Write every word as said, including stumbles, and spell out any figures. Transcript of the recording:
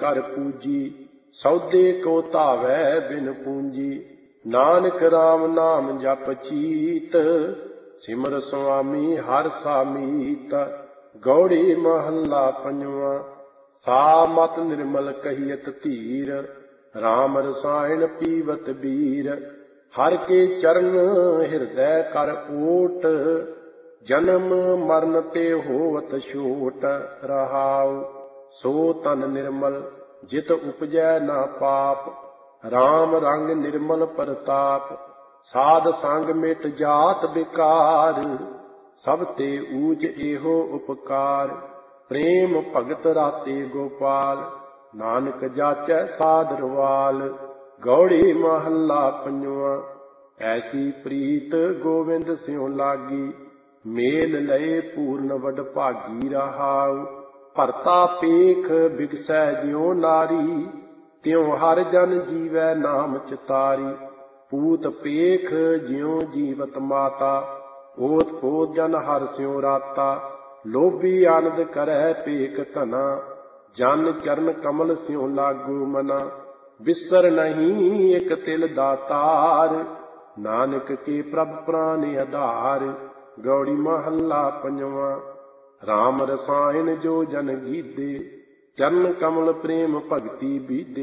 कर पूजी, सौदे को धावै बिन पूंजी। नानक राम नाम जप चीत, सिमर स्वामी हर सामीत। गौड़ी महला पंजवा। सा मत निर्मल कहियत धीर, राम रसायन पीवत बीर। हर के चरण हृदय कर ओट, जन्म मरण ते होवत छोट। रहाउ सो तन निर्मल जित उपजै न पाप, राम रंग निर्मल परताप। साध संग मिट जात बिकार, सब ते ऊच एहो उपकार। प्रेम भगत राते गोपाल, नानक जाचै सादरवाल। गौड़ी महला पंजवा। ऐसी प्रीत गोविंद स्यों लागी, मेल लए पूर्ण वड भागी। रहाउ भरता पेख बिगसै ज्यों नारी, त्यों हर जन जीवै नाम चितारी। पूत पेख ज्यों जीवत माता, ओत पोत जन हर स्यों राता। लोभी आनंद करै पेख धना, जन चरण कमल स्यों लागू मना। बिसर नहीं एक तिल दातार, नानक के प्रभ प्राण आधार। गौड़ी महला पंजवा। राम रसायन जो जन गीधे, चरण कमल प्रेम भगति बीधे।